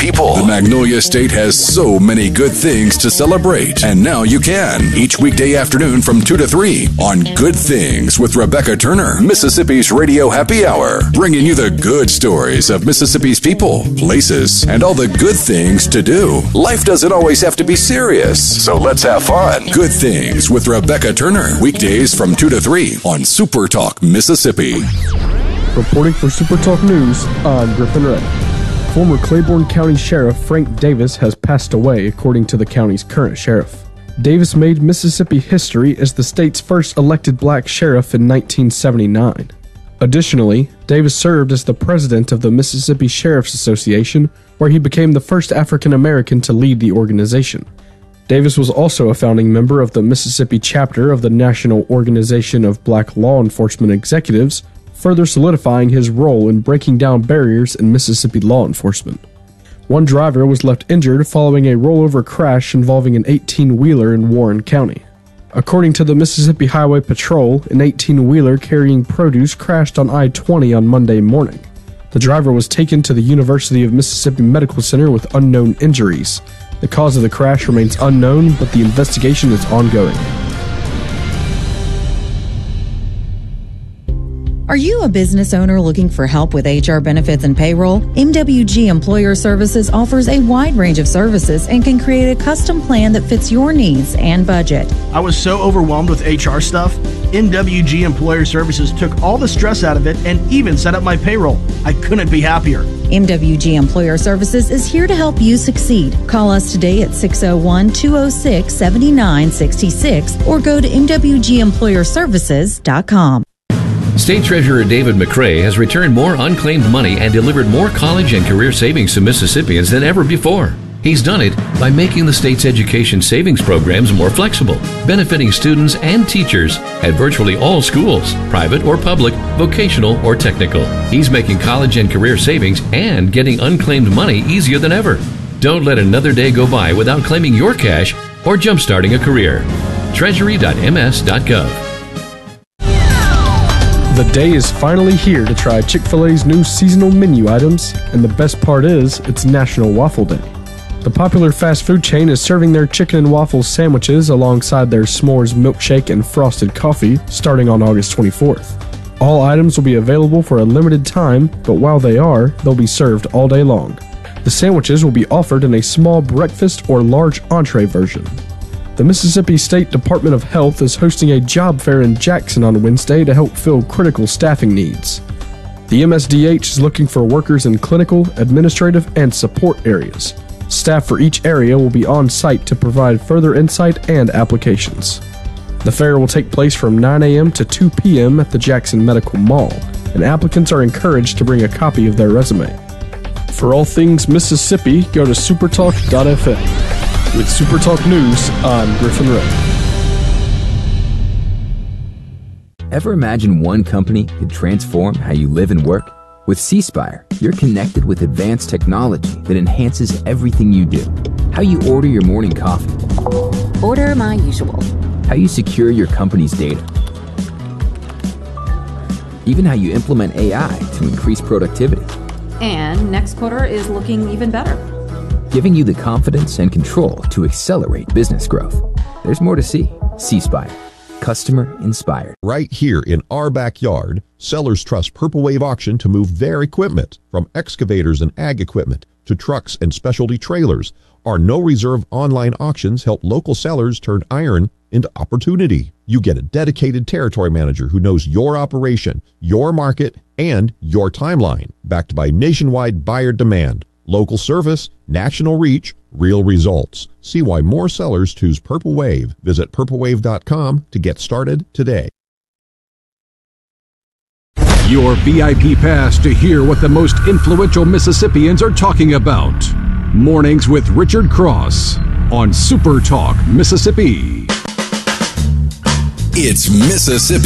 people. The Magnolia State has so many good things to celebrate, and now you can. Each weekday afternoon from 2 to 3 on Good Things with Rebecca Turner, Mississippi's Radio Happy Hour, bringing you the good stories of Mississippi's people, places, and all the good things to do. Life doesn't always have to be serious, so let's have fun. Good Things with Rebecca Turner, weekdays from 2 to 3 on Super Talk Mississippi. Reporting for Super Talk News, I'm Griffin Ray. Former Claiborne County Sheriff Frank Davis has passed away, according to the county's current sheriff. Davis made Mississippi history as the state's first elected black sheriff in 1979. Additionally, Davis served as the president of the Mississippi Sheriff's Association, where he became the first African American to lead the organization. Davis was also a founding member of the Mississippi chapter of the National Organization of Black Law Enforcement Executives, further solidifying his role in breaking down barriers in Mississippi law enforcement. One driver was left injured following a rollover crash involving an 18-wheeler in Warren County. According to the Mississippi Highway Patrol, an 18-wheeler carrying produce crashed on I-20 on Monday morning. The driver was taken to the University of Mississippi Medical Center with unknown injuries. The cause of the crash remains unknown, but the investigation is ongoing. Are you a business owner looking for help with HR benefits and payroll? MWG Employer Services offers a wide range of services and can create a custom plan that fits your needs and budget. I was so overwhelmed with HR stuff. MWG Employer Services took all the stress out of it and even set up my payroll. I couldn't be happier. MWG Employer Services is here to help you succeed. Call us today at 601-206-7966 or go to MWGEmployerServices.com. State Treasurer David McCray has returned more unclaimed money and delivered more college and career savings to Mississippians than ever before. He's done it by making the state's education savings programs more flexible, benefiting students and teachers at virtually all schools, private or public, vocational or technical. He's making college and career savings and getting unclaimed money easier than ever. Don't let another day go by without claiming your cash or jumpstarting a career. Treasury.ms.gov. The day is finally here to try Chick-fil-A's new seasonal menu items, and the best part is, it's National Waffle Day. The popular fast food chain is serving their chicken and waffles sandwiches alongside their s'mores milkshake and frosted coffee starting on August 24th. All items will be available for a limited time, but while they are, they'll be served all day long. The sandwiches will be offered in a small breakfast or large entree version. The Mississippi State Department of Health is hosting a job fair in Jackson on Wednesday to help fill critical staffing needs. The MSDH is looking for workers in clinical, administrative, and support areas. Staff for each area will be on site to provide further insight and applications. The fair will take place from 9 a.m. to 2 p.m. at the Jackson Medical Mall, and applicants are encouraged to bring a copy of their resume. For all things Mississippi, go to supertalk.fm. With Super Talk News, I'm Griffin Ray. Ever imagine one company could transform how you live and work? With C-Spire, you're connected with advanced technology that enhances everything you do. How you order your morning coffee. Order my usual. How you secure your company's data. Even how you implement AI to increase productivity. And next quarter is looking even better. Giving you the confidence and control to accelerate business growth. There's more to see. C-Spire. Customer inspired. Right here in our backyard, sellers trust Purple Wave Auction to move their equipment, from excavators and ag equipment to trucks and specialty trailers. Our no-reserve online auctions help local sellers turn iron into opportunity. You get a dedicated territory manager who knows your operation, your market, and your timeline, backed by nationwide buyer demand. Local service, national reach, real results. See why more sellers choose Purple Wave. Visit purplewave.com to get started today. Your VIP pass to hear what the most influential Mississippians are talking about. Mornings with Richard Cross on Super Talk Mississippi. It's Mississippi